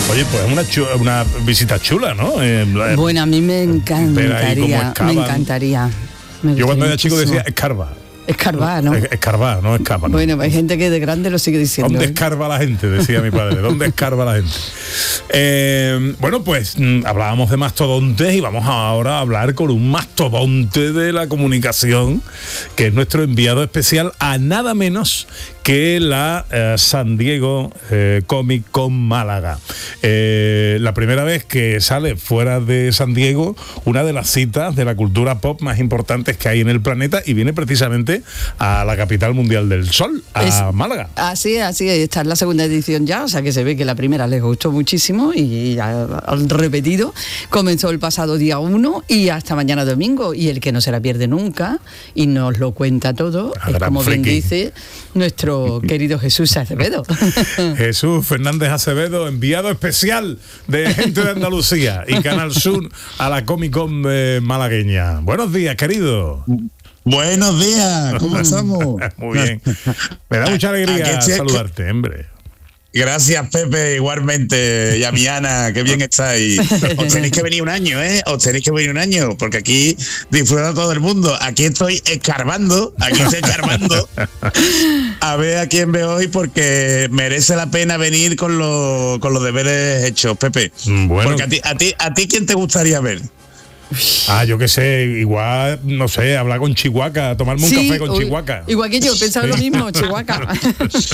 Oye, pues una visita chula, ¿no? Bueno, a mí me encantaría. Yo cuando era chico decía escarba. Escarbar, ¿no? Escarbar, no escapa. Bueno, hay gente que de grande lo sigue diciendo. ¿Dónde escarba la gente? Decía mi padre. ¿Dónde escarba la gente? Bueno, pues hablábamos de mastodontes y vamos ahora a hablar con un mastodonte de la comunicación, que es nuestro enviado especial a nada menos que la San Diego Comic Con Málaga. La primera vez que sale fuera de San Diego, una de las citas de la cultura pop más importantes que hay en el planeta, y viene precisamente a la capital mundial del sol, Málaga. Así es, está en la segunda edición ya, o sea que se ve que la primera les gustó muchísimo y han repetido. Comenzó el pasado día 1 y hasta mañana domingo, y el que no se la pierde nunca y nos lo cuenta todo es, como bien dice, nuestro querido Jesús Acevedo. Jesús Fernández Acevedo, enviado especial de Gente de Andalucía y Canal Sur a la Comic Con malagueña. Buenos días, querido. Buenos días, ¿cómo estamos? Muy bien. Me da mucha alegría saludarte, hombre. Gracias, Pepe, igualmente. Y a mi Ana, qué bien estáis. Os tenéis que venir un año, ¿eh? Os tenéis que venir un año, porque aquí disfruta todo el mundo. Aquí estoy escarbando a ver a quién veo hoy, porque merece la pena venir con los deberes hechos, Pepe. Bueno. Porque a ti ¿quién te gustaría ver? Yo qué sé, igual, no sé, hablar con Chihuahua, tomarme un café con Chihuahua. Igual que yo, pensaba lo mismo, Chihuahua.